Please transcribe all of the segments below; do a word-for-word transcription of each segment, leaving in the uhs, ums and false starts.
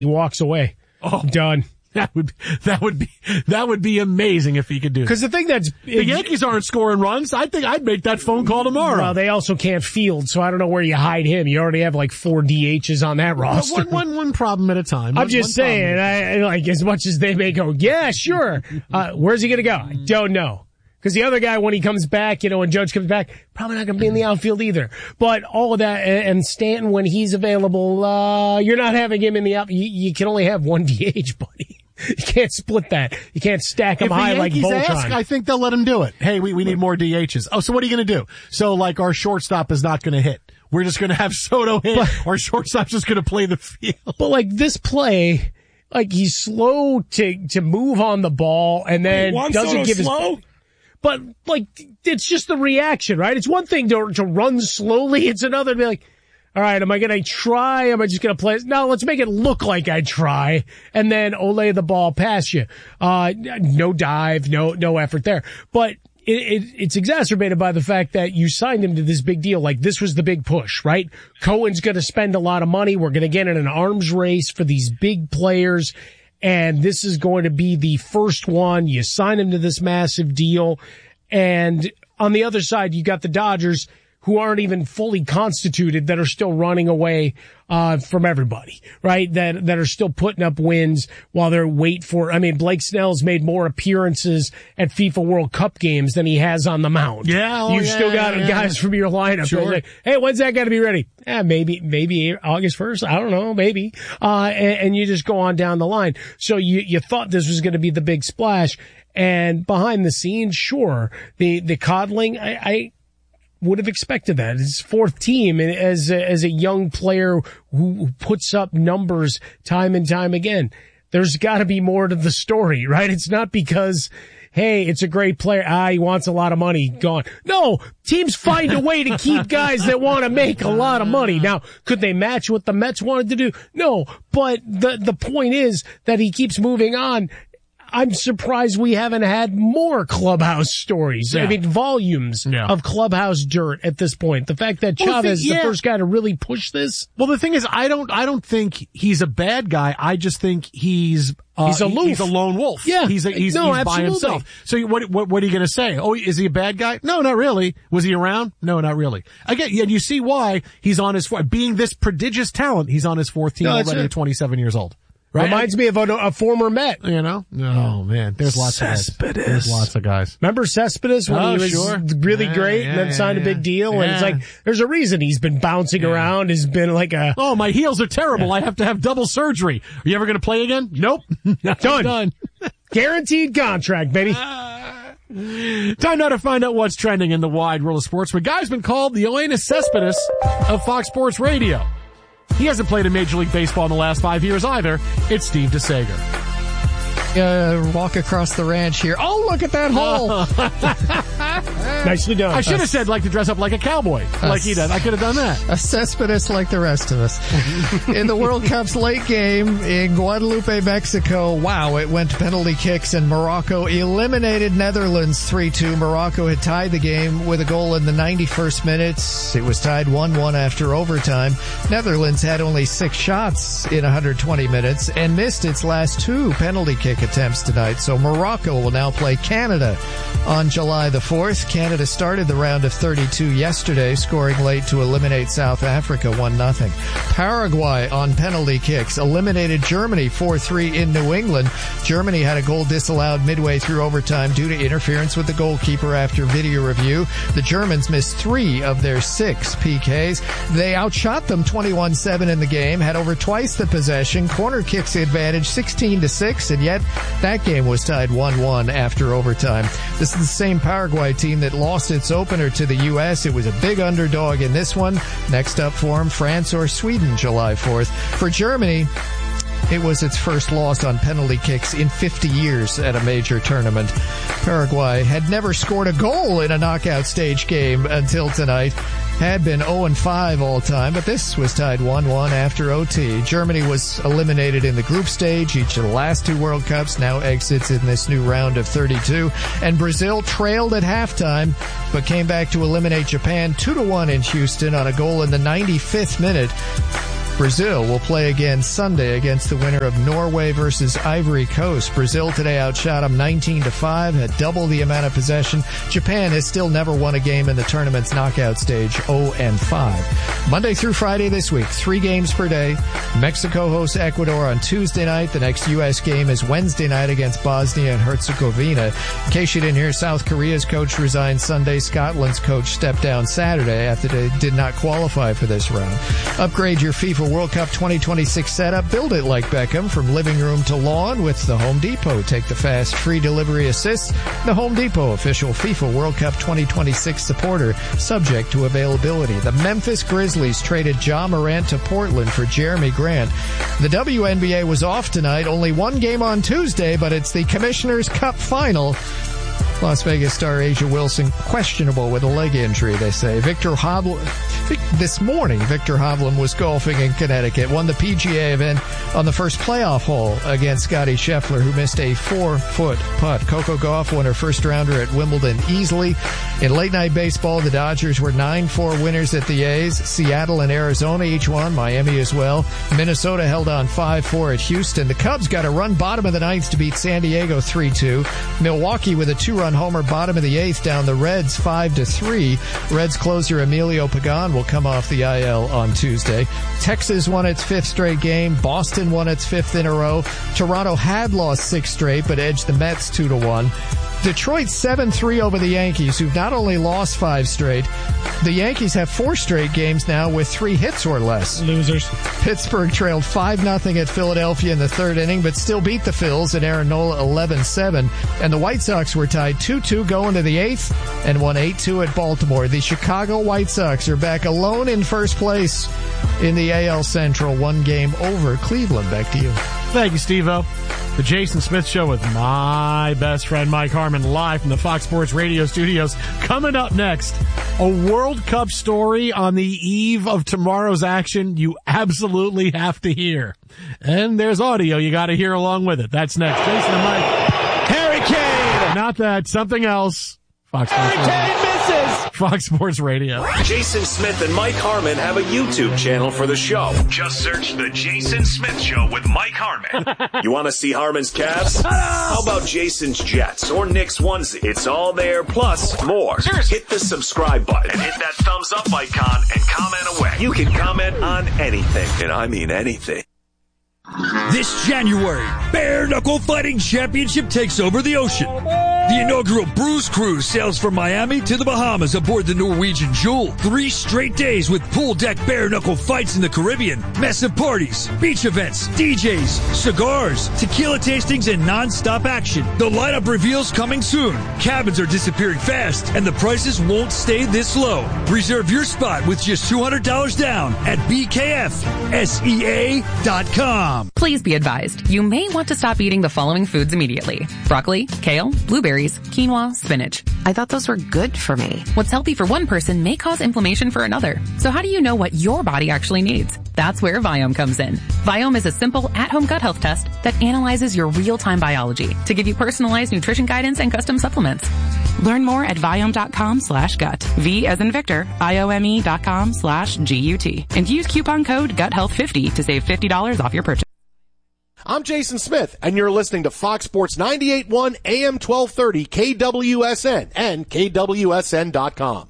He walks away. Oh, done. That would that would be that would be amazing if he could do that. Because the thing that's the Yankees aren't scoring runs. I think I'd make that phone call tomorrow. Well, they also can't field, so I don't know where you hide him. You already have like four D Hs on that roster. One, one, one problem at a time. I'm one, just one saying, I, like as much as they may go, yeah, sure. Uh, where's he going to go? I don't know. Because the other guy, when he comes back, you know, when Judge comes back, probably not going to be in the outfield either. But all of that, and Stanton, when he's available, uh, you're not having him in the outfield. You, you can only have one D H, buddy. You can't split that. You can't stack them if high the like Yankees Voltron. Ask, I think they'll let him do it. Hey, we, we need more D Hs. Oh, so what are you going to do? So like our shortstop is not going to hit. We're just going to have Soto hit. But, our shortstop's just going to play the field. But like this play, like he's slow to, to move on the ball and then Juan doesn't Soto give his... slow? But, like, it's just the reaction, right? It's one thing to, to run slowly. It's another to be like, all right, am I going to try? Am I just going to play? No, let's make it look like I try. And then Olay the ball past you. Uh, no dive, no, no effort there. But it, it, it's exacerbated by the fact that you signed him to this big deal. Like, this was the big push, right? Cohen's going to spend a lot of money. We're going to get in an arms race for these big players. And this is going to be the first one. You sign him to this massive deal. And on the other side, you got the Dodgers, who aren't even fully constituted, that are still running away uh from everybody, right? That that are still putting up wins while they're wait for. I mean, Blake Snell's made more appearances at FIFA World Cup games than he has on the mound. Yeah, oh, you've yeah, still got yeah, guys yeah. from your lineup. Sure. Like, hey, when's that got to be ready? Eh, maybe maybe August first. I don't know, maybe. Uh, and, and you just go on down the line. So you you thought this was going to be the big splash, and behind the scenes, sure, the the coddling. I. I would have expected that. His fourth team, and as a, as a young player who puts up numbers time and time again. There's got to be more to the story, right? It's not because, hey, it's a great player. Ah, he wants a lot of money. Gone. No, teams find a way to keep guys that want to make a lot of money. Now, could they match what the Mets wanted to do? No, but the the point is that he keeps moving on. I'm surprised we haven't had more clubhouse stories. Yeah. I mean, volumes yeah. of clubhouse dirt at this point. The fact that well, Chavez is yeah. the first guy to really push this. Well, the thing is, I don't, I don't think he's a bad guy. I just think he's, uh, he's aloof. He's a lone wolf. Yeah. He's, a, he's, no, he's by himself. So what, what, what are you going to say? Oh, is he a bad guy? No, not really. Was he around? No, not really. Again, and you see why he's on his, being this prodigious talent, he's on his fourth team no, already right. at twenty-seven years old. Right? Reminds me of a, a former Met. You know? Oh, man. There's lots Cespedes. of guys. There's lots of guys. Remember Cespedes when oh, he was sure. really yeah, great yeah, and then yeah, signed yeah. a big deal? Yeah. And it's like, there's a reason he's been bouncing yeah. around. Has been like a... Oh, my heels are terrible. Yeah. I have to have double surgery. Are you ever going to play again? Nope. Done. Done. Guaranteed contract, baby. Time now to find out what's trending in the wide world of sports. A guy's been called the Yoenis Cespedes of Fox Sports Radio. He hasn't played in Major League Baseball in the last five years either. It's Steve DeSager. Uh, walk across the ranch here. Oh, look at that hole. Nicely done. I should have said like to dress up like a cowboy, a, like he does. I could have done that. A Cespedes like the rest of us. In the World Cup's late game in Guadalupe, Mexico, wow, it went to penalty kicks and Morocco eliminated Netherlands three two. Morocco had tied the game with a goal in the ninety-first minute. It was tied one one after overtime. Netherlands had only six shots in one hundred twenty minutes and missed its last two penalty kick attempts tonight. So Morocco will now play Canada on July the fourth. Canada started the round of thirty-two yesterday, scoring late to eliminate South Africa one nothing. Paraguay on penalty kicks eliminated Germany four three in New England. Germany had a goal disallowed midway through overtime due to interference with the goalkeeper after video review. The Germans missed three of their six P Ks. They outshot them twenty-one seven in the game, had over twice the possession, corner kicks advantage sixteen to six, and yet that game was tied one one after overtime. This is the same Paraguay team that lost its opener to the U S. It was a big underdog in this one. Next up for them, France or Sweden, July fourth. For Germany, it was its first loss on penalty kicks in fifty years at a major tournament. Paraguay had never scored a goal in a knockout stage game until tonight. Had been oh and five all time, but this was tied one one after O T. Germany was eliminated in the group stage. Each of the last two World Cups now exits in this new round of thirty-two. And Brazil trailed at halftime, but came back to eliminate Japan two to one in Houston on a goal in the ninety-fifth minute. Brazil will play again Sunday against the winner of Norway versus Ivory Coast. Brazil today outshot them nineteen to five, had double the amount of possession. Japan has still never won a game in the tournament's knockout stage, oh and five. Monday through Friday this week, three games per day. Mexico hosts Ecuador on Tuesday night. The next U S game is Wednesday night against Bosnia and Herzegovina. In case you didn't hear, South Korea's coach resigned Sunday. Scotland's coach stepped down Saturday after they did not qualify for this round. Upgrade your FIFA World Cup twenty twenty-six setup. Build it like Beckham from living room to lawn with the Home Depot. Take the fast free delivery assist. The Home Depot, official FIFA World Cup twenty twenty-six supporter, subject to availability. The Memphis Grizzlies traded Ja Morant to Portland for Jeremy Grant. The W N B A was off tonight. Only one game on Tuesday, but it's the Commissioner's Cup final. Las Vegas star Asia Wilson questionable with a leg injury, they say. Victor Hovland, this morning, Victor Hovland was golfing in Connecticut, won the P G A event on the first playoff hole against Scottie Scheffler, who missed a four-foot putt. Coco Gauff won her first rounder at Wimbledon easily. In late-night baseball, the Dodgers were nine four winners at the A's. Seattle and Arizona each won, Miami as well. Minnesota held on five four at Houston. The Cubs got a run bottom of the ninth to beat San Diego three two. Milwaukee with a two-run homer bottom of the eighth down the Reds five to three. Reds closer Emilio Pagan will come off the I L on Tuesday. Texas won its fifth straight game. Boston won its fifth in a row. Toronto had lost six straight but edged the Mets two to one. Detroit seven three over the Yankees, who've not only lost five straight, the Yankees have four straight games now with three hits or less. Losers. Pittsburgh trailed five nothing at Philadelphia in the third inning, but still beat the Phils at Aaron Nola eleven seven. And the White Sox were tied two two going to the eighth and won eight two at Baltimore. The Chicago White Sox are back alone in first place in the A L Central, one game over Cleveland. Back to you. Thank you, Steve-O. The Jason Smith Show with my best friend Mike Harmon, live from the Fox Sports Radio studios. Coming up next, a World Cup story on the eve of tomorrow's action you absolutely have to hear. And there's audio you got to hear along with it. That's next. Jason and Mike. Harry Kane! Not that, something else. Fox Sports Harry Kane misses! Fox Sports Radio. Jason Smith and Mike Harmon have a YouTube channel for the show. Just search The Jason Smith Show with Mike Harmon. You want to see Harmon's Cavs? How about Jason's Jets or Nick's onesie? It's all there, plus more. Hit the subscribe button and hit that thumbs up icon and comment away. You can comment on anything, and I mean anything. This January, Bare Knuckle Fighting Championship takes over the ocean. The inaugural Bruise Cruise sails from Miami to the Bahamas aboard the Norwegian Jewel. Three straight days with pool deck bare knuckle fights in the Caribbean, massive parties, beach events, D Js, cigars, tequila tastings, and non-stop action. The lineup reveals coming soon. Cabins are disappearing fast, and the prices won't stay this low. Reserve your spot with just two hundred dollars down at B K F S E A dot com. Please be advised, you may want to stop eating the following foods immediately. Broccoli, kale, blueberries, quinoa, spinach. I thought those were good for me. What's healthy for one person may cause inflammation for another. So how do you know what your body actually needs? That's where Viome comes in. Viome is a simple at-home gut health test that analyzes your real-time biology to give you personalized nutrition guidance and custom supplements. Learn more at Viome.com slash gut. V as in Victor, I-O-M-E dot com slash G-U-T. And use coupon code gut health fifty to save fifty dollars off your purchase. I'm Jason Smith, and you're listening to Fox Sports ninety-eight point one A M twelve thirty K W S N and K W S N dot com.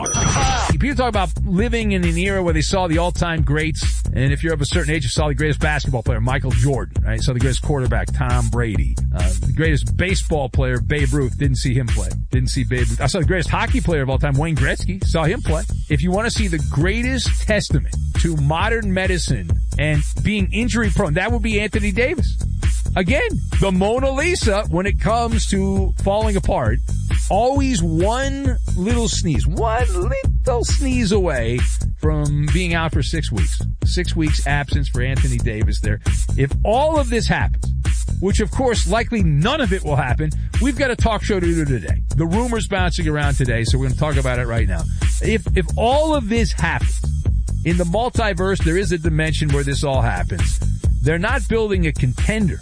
People talk about living in an era where they saw the all-time greats, and if you're of a certain age, you saw the greatest basketball player, Michael Jordan, right? Saw the greatest quarterback, Tom Brady. Uh, the greatest baseball player, Babe Ruth. Didn't see him play. Didn't see Babe Ruth. I saw the greatest hockey player of all time, Wayne Gretzky. Saw him play. If you want to see the greatest testament to modern medicine and being injury prone, that would be Anthony Davis. Again, the Mona Lisa, when it comes to falling apart, always one little sneeze, one little sneeze away from being out for six weeks. Six weeks absence for Anthony Davis there. If all of this happens, which of course likely none of it will happen, we've got a talk show to do today. The rumors bouncing around today, so we're going to talk about it right now. If, if all of this happens, in the multiverse, there is a dimension where this all happens. They're not building a contender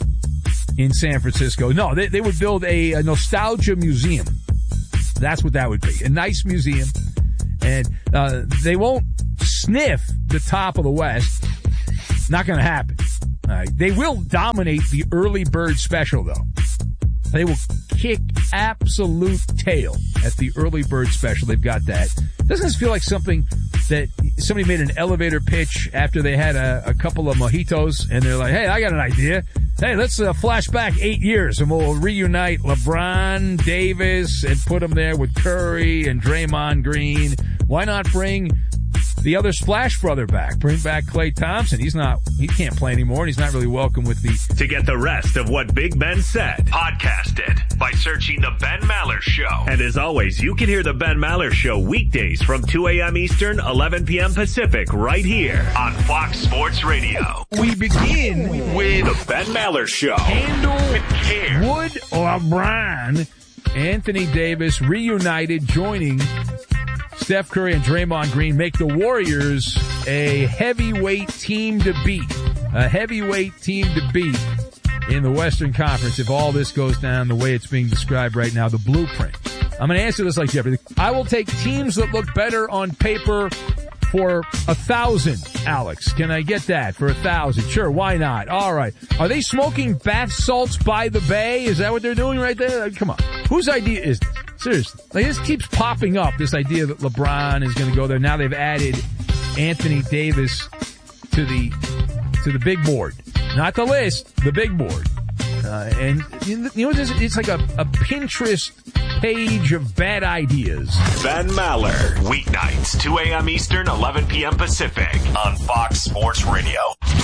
in San Francisco. No, they, they would build a, a nostalgia museum. That's what that would be. A nice museum. And uh, they won't sniff the top of the West. Not going to happen. All right. They will dominate the early bird special, though. They will kick absolute tail at the early bird special. They've got that. Doesn't this feel like something that somebody made an elevator pitch after they had a, a couple of mojitos, and they're like, hey, I got an idea. Hey, let's uh, flash back eight years, and we'll reunite LeBron, Davis, and put them there with Curry and Draymond Green. Why not bring the other Splash brother back? Bring back Klay Thompson. He's not, he can't play anymore, and he's not really welcome with the... To get the rest of what Big Ben said, podcast it by searching The Ben Maller Show. And as always, you can hear The Ben Maller Show weekdays from two a.m. Eastern, eleven p.m. Pacific, right here on Fox Sports Radio. We begin with The Ben Maller Show. Handle with care. Wood or Brian. Anthony Davis reunited, joining Steph Curry and Draymond Green, make the Warriors a heavyweight team to beat. A heavyweight team to beat in the Western Conference if all this goes down the way it's being described right now, the blueprint. I'm going to answer this like Jeopardy. I will take teams that look better on paper for a thousand, Alex. Can I get that for a thousand? Sure, why not? All right. Are they smoking bath salts by the bay? Is that what they're doing right there? Come on. Whose idea is this? Seriously. Like, this keeps popping up, this idea that LeBron is going to go there. Now they've added Anthony Davis to the to the big board. Not the list, the big board. Uh, and you know what this is? It's like a, a Pinterest page of bad ideas. Ben Maller, weeknights, two a.m. Eastern, eleven p.m. Pacific on Fox Sports Radio.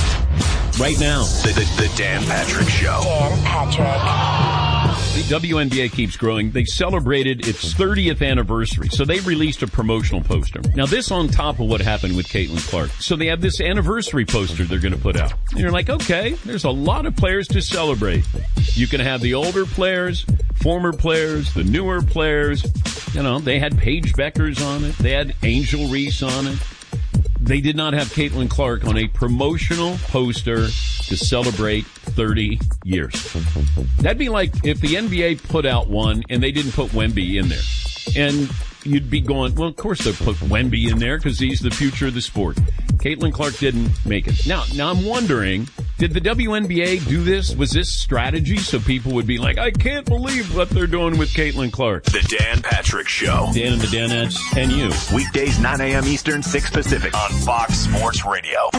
Right now, the, the, the Dan Patrick Show. Dan Patrick. The W N B A keeps growing. They celebrated its thirtieth anniversary, so they released a promotional poster. Now, this on top of what happened with Caitlin Clark. So they have this anniversary poster they're going to put out. And you're like, okay, there's a lot of players to celebrate. You can have the older players, former players, the newer players. You know, they had Paige Beckers on it. They had Angel Reese on it. They did not have Caitlin Clark on a promotional poster to celebrate thirty years. That'd be like if the N B A put out one and they didn't put Wemby in there. And you'd be going, well, of course they'll put Wemby in there because he's the future of the sport. Caitlin Clark didn't make it. Now, now I'm wondering, did the W N B A do this? Was this strategy so people would be like, I can't believe what they're doing with Caitlin Clark? The Dan Patrick Show. Dan and the Danettes and you. Weekdays, nine a.m. Eastern, six Pacific on Fox Sports Radio.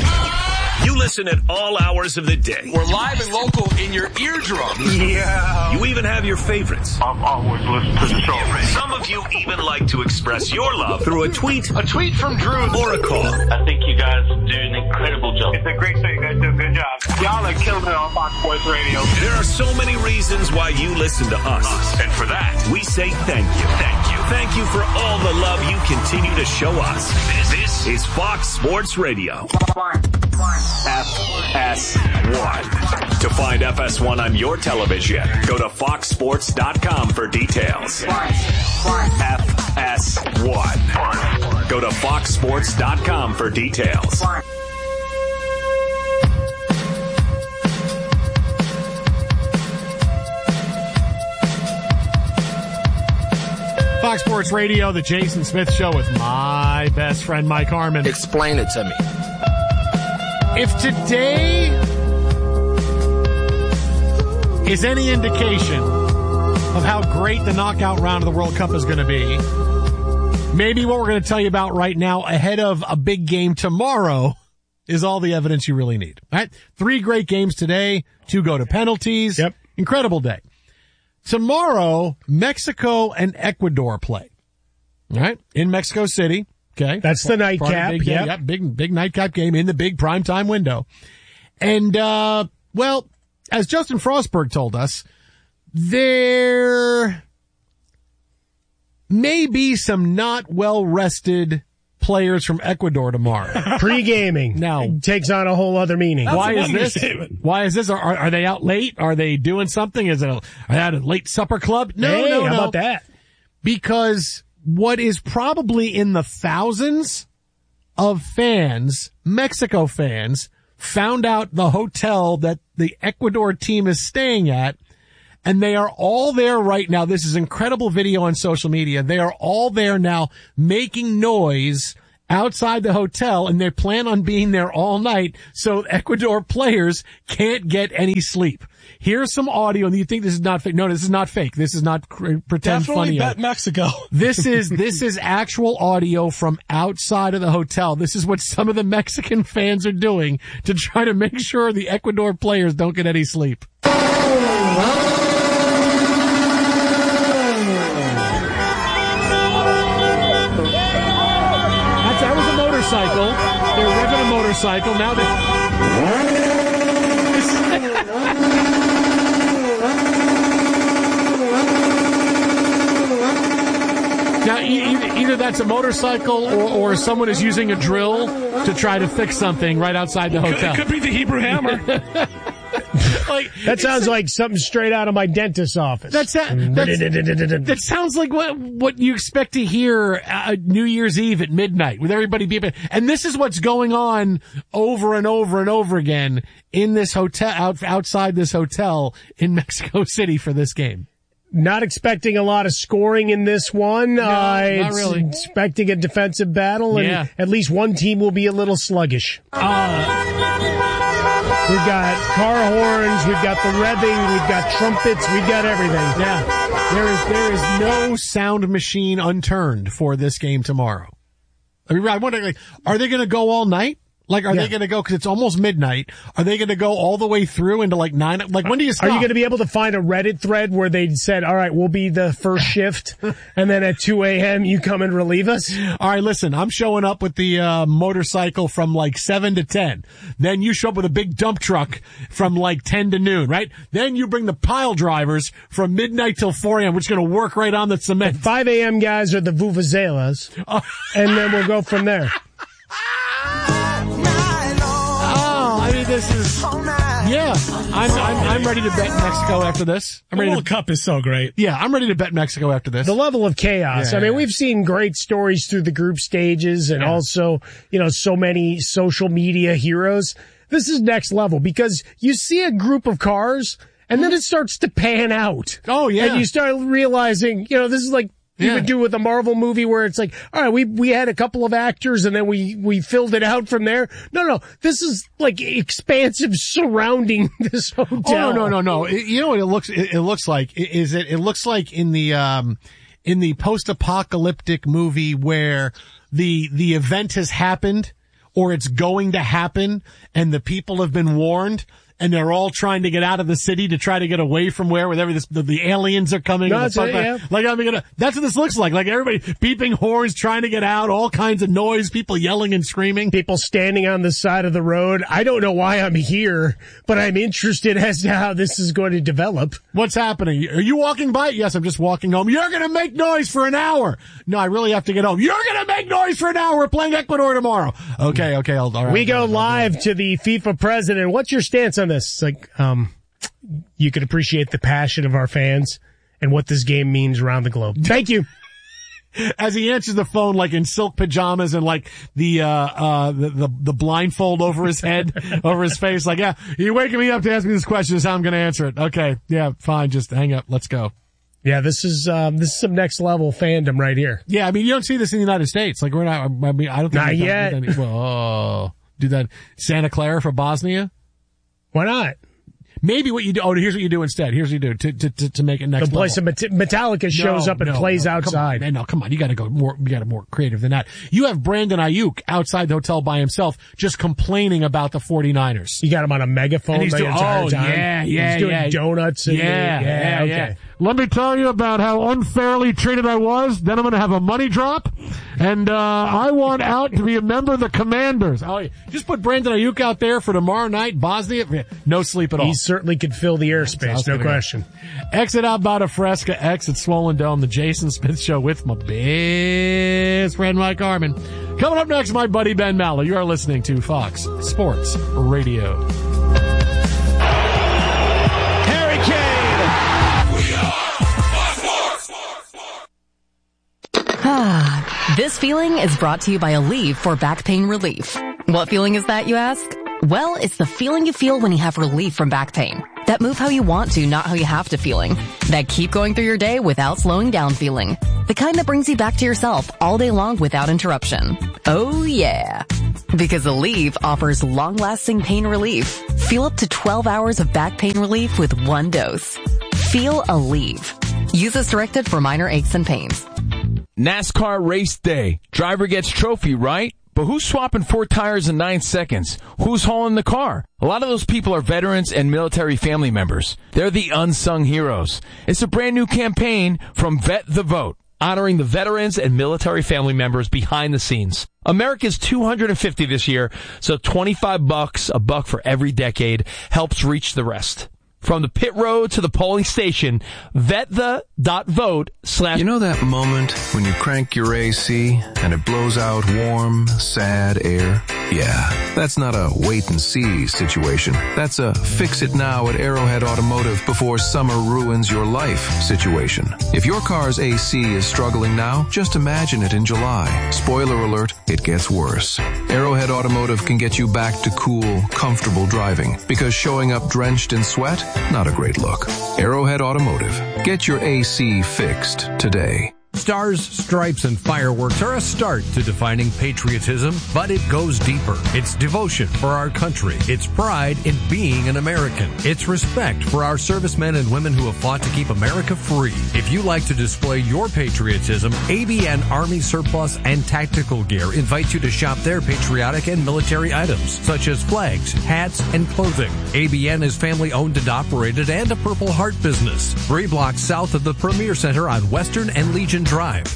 You listen at all hours of the day. We're live and local in your eardrums. Yeah. You even have your favorites. I'm always listening to the show. Some of you even like to express your love through a tweet, a tweet from Drew, or a call. I think you guys do an incredible job. It's a great show. You guys do a good job. Y'all are killing it on Fox Sports Radio. There are so many reasons why you listen to us. us. And for that, we say thank you. Thank you. Thank you for all the love you continue to show us. This, this is Fox Sports Radio. F S one. To find F S one on your television, go to fox sports dot com for details. F S one. Go to fox sports dot com for details. Fox Sports Radio, the Jason Smith Show with my best friend Mike Harmon. Explain it to me. If today is any indication of how great the knockout round of the World Cup is going to be, maybe what we're going to tell you about right now ahead of a big game tomorrow is all the evidence you really need. All right? Three great games today, two go to penalties. Yep. Incredible day. Tomorrow, Mexico and Ecuador play. All right? In Mexico City. Okay. That's the nightcap. Big, yep. yep. Big, big nightcap game in the big primetime window. And, uh, well, as Justin Frostberg told us, there may be some not well-rested players from Ecuador tomorrow. Pre-gaming. Now, takes on a whole other meaning. Why is this? Why is this? Are, are they out late? Are they doing something? Is it a, are they at a late supper club? No, hey, no, no. How about that? Because what is probably in the thousands of fans, Mexico fans, found out the hotel that the Ecuador team is staying at, and they are all there right now. This is incredible video on social media. They are all there now making noise outside the hotel, and they plan on being there all night so Ecuador players can't get any sleep. Here's some audio, and you think this is not fake. No, this is not fake. This is not cr- pretend Definitely funny. bet Mexico. This is, this is actual audio from outside of the hotel. This is what some of the Mexican fans are doing to try to make sure the Ecuador players don't get any sleep. Motorcycle. They're revving a motorcycle. Now they... now, e- either that's a motorcycle or, or someone is using a drill to try to fix something right outside the hotel. It could be the Hebrew Hammer. Like, that sounds like something straight out of my dentist's office. That's that. That's, that sounds like what what you expect to hear uh, New Year's Eve at midnight with everybody beeping. And this is what's going on over and over and over again in this hotel, out, outside this hotel in Mexico City for this game. Not expecting a lot of scoring in this one. No, uh, not really. Expecting a defensive battle, and yeah. at least one team will be a little sluggish. Uh, We've got car horns, we've got the revving, we've got trumpets, we've got everything. Yeah. There is, there is no sound machine unturned for this game tomorrow. I mean, I wonder, like, are they going to go all night? Like, are yeah. they going to go, cause it's almost midnight, are they going to go all the way through into like nine, like when do you stop? Are you going to be able to find a Reddit thread where they said, all right, we'll be the first shift, and then at two a.m. you come and relieve us? All right, listen, I'm showing up with the uh motorcycle from like seven to ten. Then you show up with a big dump truck from like ten to noon, right? Then you bring the pile drivers from midnight till four a.m., which is going to work right on the cement. The five a.m. guys are the vuvuzelas, oh. and then we'll go from there. I mean, this is, yeah, I'm, I'm, I'm ready to bet Mexico after this. I'm the ready World to, Cup is so great. Yeah, I'm ready to bet Mexico after this. The level of chaos. Yeah, I mean, yeah. we've seen great stories through the group stages and yeah. also, you know, so many social media heroes. This is next level because you see a group of cars and then it starts to pan out. Oh, yeah. And you start realizing, you know, this is like, you yeah. would do with a Marvel movie where it's like, all right, we, we had a couple of actors and then we, we filled it out from there. No, no, this is like expansive surrounding this hotel. Oh, no, no, no, no. It, you know what it looks, it, it looks like? Is it, it looks like in the, um, in the post-apocalyptic movie where the, the event has happened or it's going to happen and the people have been warned. And they're all trying to get out of the city to try to get away from where, wherever this, the, the aliens are coming. No, and that's the it, yeah. Like, I mean, that's what this looks like. Like everybody beeping horns, trying to get out, all kinds of noise, people yelling and screaming. People standing on the side of the road. I don't know why I'm here, but I'm interested as to how this is going to develop. What's happening? Are you walking by? Yes, I'm just walking home. You're going to make noise for an hour. No, I really have to get home. You're going to make noise for an hour. We're playing Ecuador tomorrow. Okay, okay. I'll, all right. We go live to the FIFA president. What's your stance on this? It's like, Um, you could appreciate the passion of our fans and what this game means around the globe. Thank you. As he answers the phone, like in silk pajamas and like the, uh, uh, the, the, the blindfold over his head, over his face. Like, yeah, you're waking me up to ask me this question. This is how I'm going to answer it. Okay. Yeah, fine. Just hang up. Let's go. Yeah, this is, um, this is some next level fandom right here. Yeah. I mean, you don't see this in the United States. Like, we're not, I mean, I don't think. Not yet. Do that, oh, do that Santa Clara for Bosnia? Why not? Maybe what you do, oh, here's what you do instead. Here's what you do to, to, to, to make it next The play level. some Metallica shows no, up and no, plays no, outside. Come on, no, come on. You gotta go more, you gotta more creative than that. You have Brandon Ayuk outside the hotel by himself just complaining about the 49ers. You got him on a megaphone and he's the doing, entire oh, time. yeah, yeah, He's doing yeah. donuts. And yeah, the, yeah, yeah, okay. yeah. Let me tell you about how unfairly treated I was. Then I'm going to have a money drop. And, uh, I want out to be a member of the Commanders. Oh, yeah. Just put Brandon Ayuk out there for tomorrow night. Bosnia. No sleep at all. He certainly could fill the airspace. No question. Exit out Bada Fresca. Exit Swollen Dome. The Jason Smith Show with my best friend Mike Harmon. Coming up next, my buddy Ben Mallow. You are listening to Fox Sports Radio. Ah, this feeling is brought to you by Aleve for back pain relief. What feeling is that, you ask? Well, it's the feeling you feel when you have relief from back pain. That move how you want to, not how you have to feeling. That keep going through your day without slowing down feeling. The kind that brings you back to yourself all day long without interruption. Oh yeah. Because Aleve offers long-lasting pain relief. Feel up to twelve hours of back pain relief with one dose. Feel Aleve. Use as directed for minor aches and pains. NASCAR race day. Driver gets trophy, right? But who's swapping four tires in nine seconds? Who's hauling the car? A lot of those people are veterans and military family members. They're the unsung heroes. It's a brand new campaign from Vet the Vote, honoring the veterans and military family members behind the scenes. America's two hundred fifty this year, so twenty-five bucks, a buck for every decade, helps reach the rest. From the pit road to the polling station, vetthe.vote slash... You know that moment when you crank your A C and it blows out warm, sad air? Yeah, that's not a wait-and-see situation. That's a fix-it-now at Arrowhead Automotive before summer ruins your life situation. If your car's A C is struggling now, just imagine it in July. Spoiler alert, it gets worse. Arrowhead Automotive can get you back to cool, comfortable driving because showing up drenched in sweat? Not a great look. Arrowhead Automotive. Get your A C fixed today. Stars, stripes, and fireworks are a start to defining patriotism, but it goes deeper. It's devotion for our country. It's pride in being an American. It's respect for our servicemen and women who have fought to keep America free. If you like to display your patriotism, A B N Army Surplus and Tactical Gear invites you to shop their patriotic and military items, such as flags, hats, and clothing. A B N is family-owned and operated and a Purple Heart business. Three blocks south of the Premier Center on Western and Legion Drive.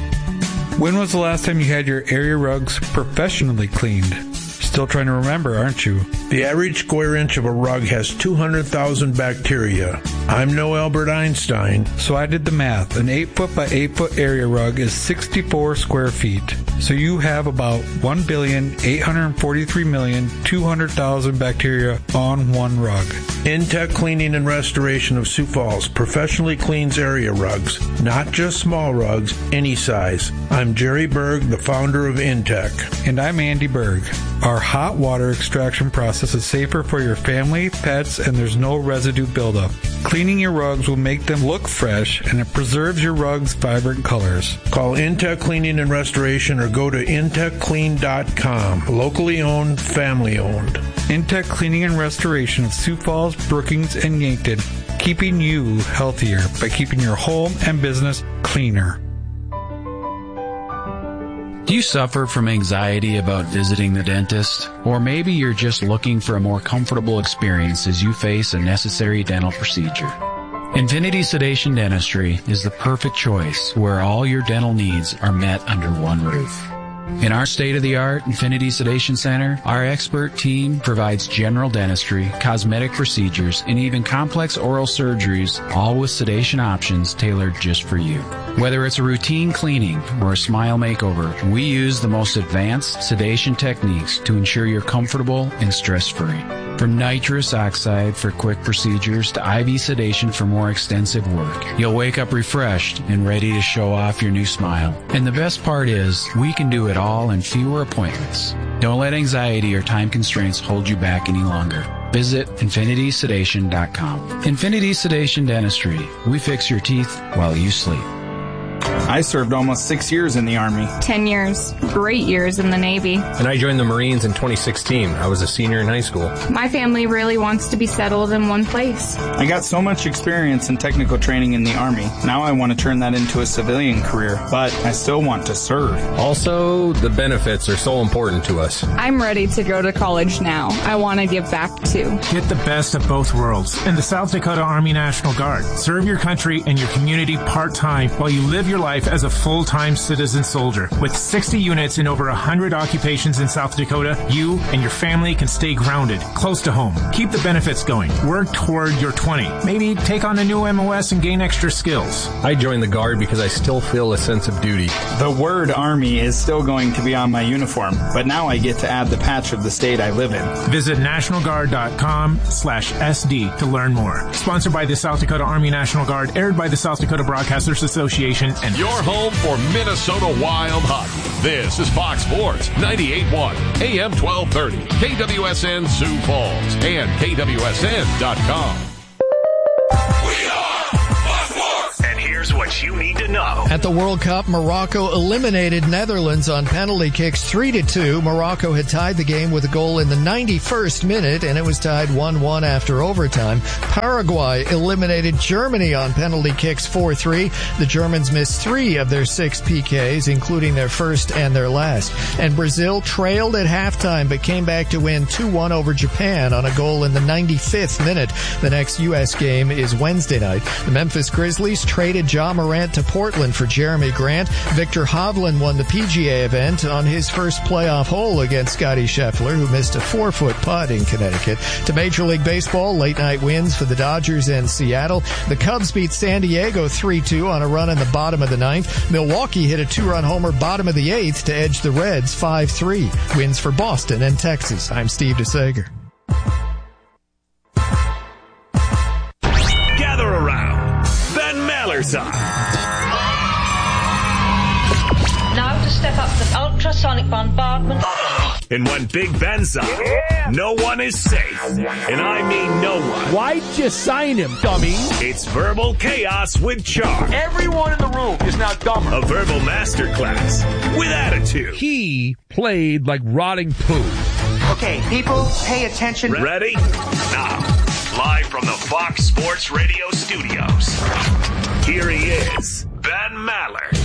When was the last time you had your area rugs professionally cleaned? Still trying to remember, aren't you? The average square inch of a rug has two hundred thousand bacteria. I'm no Albert Einstein. So I did the math. An eight foot by eight foot area rug is sixty-four square feet. So you have about one billion eight hundred forty-three million two hundred thousand bacteria on one rug. Intech Cleaning and Restoration of Sioux Falls professionally cleans area rugs, not just small rugs, any size. I'm Jerry Berg, the founder of Intech. And I'm Andy Berg. Our hot water extraction process is safer for your family, pets, and there's no residue buildup. Cleaning your rugs will make them look fresh, and it preserves your rugs' vibrant colors. Call Intech Cleaning and Restoration or go to intech clean dot com. Locally owned, family owned. Intech Cleaning and Restoration of Sioux Falls, Brookings, and Yankton, keeping you healthier by keeping your home and business cleaner. Do you suffer from anxiety about visiting the dentist? Or maybe you're just looking for a more comfortable experience as you face a necessary dental procedure. Infinity Sedation Dentistry is the perfect choice where all your dental needs are met under one roof. In our state-of-the-art Infinity Sedation Center, our expert team provides general dentistry, cosmetic procedures, and even complex oral surgeries, all with sedation options tailored just for you. Whether it's a routine cleaning or a smile makeover, we use the most advanced sedation techniques to ensure you're comfortable and stress-free. From nitrous oxide for quick procedures to I V sedation for more extensive work, you'll wake up refreshed and ready to show off your new smile. And the best part is, we can do it all in fewer appointments. Don't let anxiety or time constraints hold you back any longer. Visit infinity sedation dot com. Infinity Sedation Dentistry. We fix your teeth while you sleep. I served almost six years in the Army. Ten years. Great years in the Navy. And I joined the Marines in twenty sixteen. I was a senior in high school. My family really wants to be settled in one place. I got so much experience and technical training in the Army. Now I want to turn that into a civilian career, but I still want to serve. Also, the benefits are so important to us. I'm ready to go to college now. I want to give back too. Get the best of both worlds in the South Dakota Army National Guard. Serve your country and your community part-time while you live your life as a full-time citizen soldier. With sixty units in over one hundred occupations in South Dakota, you and your family can stay grounded, close to home. Keep the benefits going. Work toward your twenty. Maybe take on a new M O S and gain extra skills. I joined the Guard because I still feel a sense of duty. The word Army is still going to be on my uniform, but now I get to add the patch of the state I live in. Visit national guard dot com slash S D to learn more. Sponsored by the South Dakota Army National Guard, aired by the South Dakota Broadcasters Association, and your home for Minnesota Wild hockey. This is Fox Sports ninety-eight point one, A M twelve thirty, K W S N Sioux Falls, and K W S N dot com. We are Fox Sports! And here Here's what you need to know. At the World Cup, Morocco eliminated Netherlands on penalty kicks three to two. Morocco had tied the game with a goal in the ninety-first minute, and it was tied one one after overtime. Paraguay eliminated Germany on penalty kicks four three. The Germans missed three of their six P Ks, including their first and their last. And Brazil trailed at halftime, but came back to win two one over Japan on a goal in the ninety-fifth minute. The next U S game is Wednesday night. The Memphis Grizzlies traded Ja Morant to Portland for Jeremy Grant. Victor Hovland won the P G A event on his first playoff hole against Scottie Scheffler, who missed a four-foot putt in Connecticut. To Major League Baseball, late-night wins for the Dodgers and Seattle. The Cubs beat San Diego three two on a run in the bottom of the ninth. Milwaukee hit a two-run homer bottom of the eighth to edge the Reds five three. Wins for Boston and Texas. I'm Steve DeSager. Gather around. Ben Maller's on. Now to step up the ultrasonic bombardment. And when Big Ben's on, yeah. no one is safe. And I mean no one. Why'd you sign him, dummy? It's Verbal Chaos with Charm. Everyone in the room is now dumber. A verbal masterclass with attitude. He played like rotting poo. Okay, people, pay attention. Ready? Now, live from the Fox Sports Radio studios, here he is, Ben Maller.